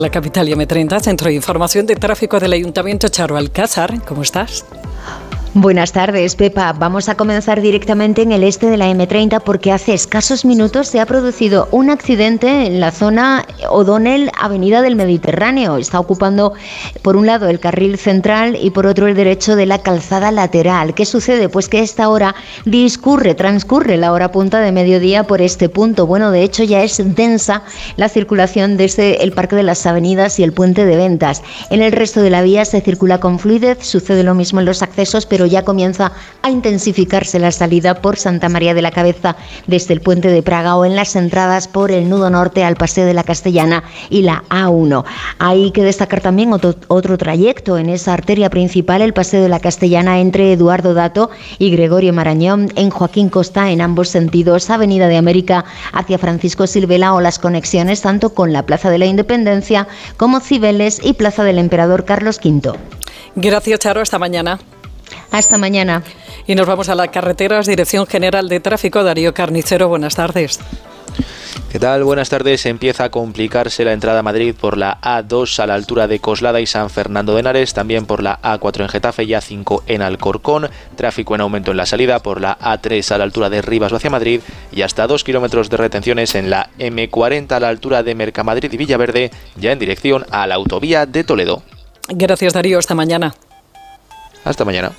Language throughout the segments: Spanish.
La capital y M30, Centro de Información de Tráfico del Ayuntamiento. Charo Alcázar, ¿cómo estás? Buenas tardes, Pepa. Vamos a comenzar directamente en el este de la M30 porque hace escasos minutos se ha producido un accidente en la zona O'Donnell, Avenida del Mediterráneo. Está ocupando por un lado el carril central y por otro el derecho de la calzada lateral. ¿Qué sucede? Pues que a esta hora transcurre la hora punta de mediodía por este punto. Bueno, de hecho ya es densa la circulación desde el Parque de las Avenidas y el Puente de Ventas. En el resto de la vía se circula con fluidez, sucede lo mismo en los accesos, pero ya comienza a intensificarse la salida por Santa María de la Cabeza desde el Puente de Praga o en las entradas por el nudo norte al Paseo de la Castellana y la A1. Hay que destacar también otro trayecto en esa arteria principal, el Paseo de la Castellana entre Eduardo Dato y Gregorio Marañón, en Joaquín Costa en ambos sentidos, Avenida de América hacia Francisco Silvela o las conexiones tanto con la Plaza de la Independencia como Cibeles y Plaza del Emperador Carlos V. Gracias, Charo. Hasta mañana. Hasta mañana. Y nos vamos a las carreteras. Dirección General de Tráfico, Darío Carnicero, buenas tardes. ¿Qué tal? Buenas tardes. Empieza a complicarse la entrada a Madrid por la A2 a la altura de Coslada y San Fernando de Henares, también por la A4 en Getafe y A5 en Alcorcón, tráfico en aumento en la salida por la A3 a la altura de Rivas hacia Madrid y hasta 2 kilómetros de retenciones en la M40 a la altura de Mercamadrid y Villaverde, ya en dirección a la autovía de Toledo. Gracias, Darío. Hasta mañana. Hasta mañana.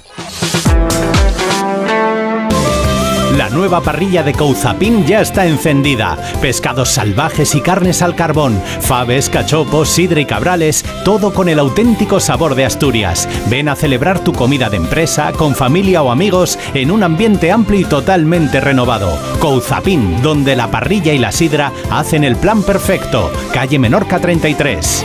La nueva parrilla de Couzapin ya está encendida. Pescados salvajes y carnes al carbón, faves, cachopos, sidra y cabrales, todo con el auténtico sabor de Asturias. Ven a celebrar tu comida de empresa, con familia o amigos, en un ambiente amplio y totalmente renovado. Couzapin, donde la parrilla y la sidra hacen el plan perfecto. Calle Menorca 33.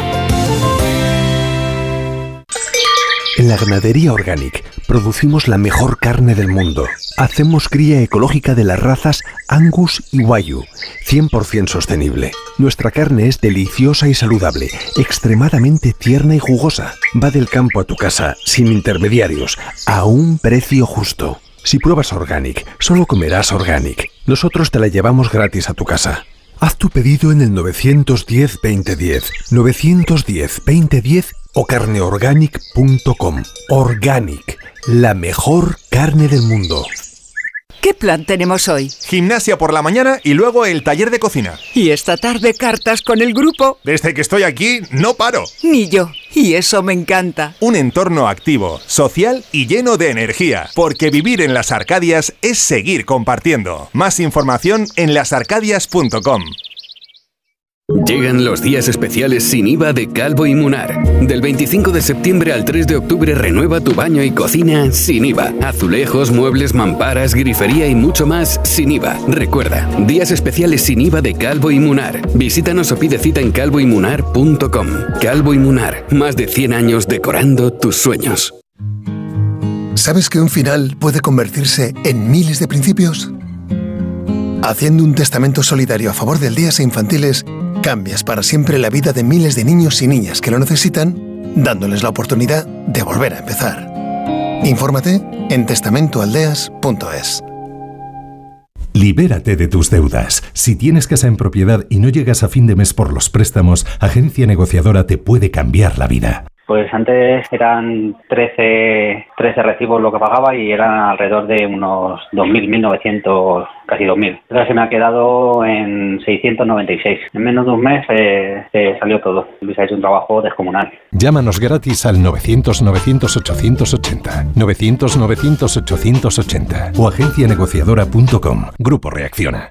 En la Ganadería Organic producimos la mejor carne del mundo. Hacemos cría ecológica de las razas Angus y Wagyu, 100% sostenible. Nuestra carne es deliciosa y saludable, extremadamente tierna y jugosa. Va del campo a tu casa, sin intermediarios, a un precio justo. Si pruebas Organic, solo comerás Organic. Nosotros te la llevamos gratis a tu casa. Haz tu pedido en el 910-2010, 910-2010 o carneorganic.com. Organic, la mejor carne del mundo. ¿Qué plan tenemos hoy? Gimnasia por la mañana y luego el taller de cocina. Y esta tarde cartas con el grupo. Desde que estoy aquí no paro. Ni yo. Y eso me encanta. Un entorno activo, social y lleno de energía. Porque vivir en las Arcadias es seguir compartiendo. Más información en lasarcadias.com. Llegan los días especiales sin IVA de Calvo y Munar. Del 25 de septiembre al 3 de octubre renueva tu baño y cocina sin IVA. Azulejos, muebles, mamparas, grifería y mucho más sin IVA. Recuerda, días especiales sin IVA de Calvo y Munar. Visítanos o pide cita en calvoymunar.com. Calvo y Munar, más de 100 años decorando tus sueños. ¿Sabes que un final puede convertirse en miles de principios? Haciendo un testamento solidario a favor de aldeas e infantiles, cambias para siempre la vida de miles de niños y niñas que lo necesitan, dándoles la oportunidad de volver a empezar. Infórmate en testamentoaldeas.es. Libérate de tus deudas. Si tienes casa en propiedad y no llegas a fin de mes por los préstamos, Agencia Negociadora te puede cambiar la vida. Pues antes eran 13 recibos lo que pagaba y eran alrededor de unos 2.000, 1.900, casi 2.000. Ahora se me ha quedado en 696. En menos de un mes se salió todo. Luis ha hecho un trabajo descomunal. Llámanos gratis al 900-900-880, 900-900-880 o agencianegociadora.com. Grupo Reacciona.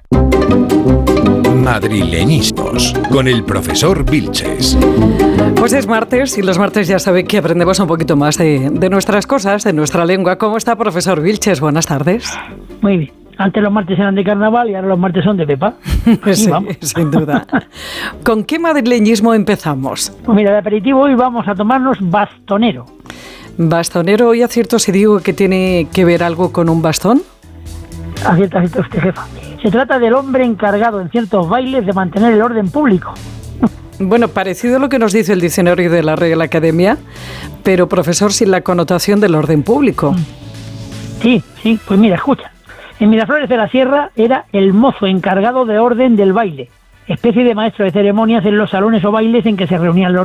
Madrileñismos, con el profesor Vilches. Pues es martes y los martes ya saben que aprendemos un poquito más de nuestras cosas, de nuestra lengua. ¿Cómo está, profesor Vilches? Buenas tardes. Muy bien. Antes los martes eran de carnaval y ahora los martes son de Pepa. Pues sí, sin duda. ¿Con qué madrileñismo empezamos? Pues mira, de aperitivo hoy vamos a tomarnos bastonero. ¿Bastonero? ¿Hoy acierto si digo que tiene que ver algo con un bastón? Acierta usted, jefa. Se trata del hombre encargado en ciertos bailes de mantener el orden público. Bueno, parecido a lo que nos dice el diccionario de la Real Academia, pero profesor, sin la connotación del orden público. Sí, pues mira, escucha. En Miraflores de la Sierra era el mozo encargado de orden del baile, especie de maestro de ceremonias en los salones o bailes en que se reunían los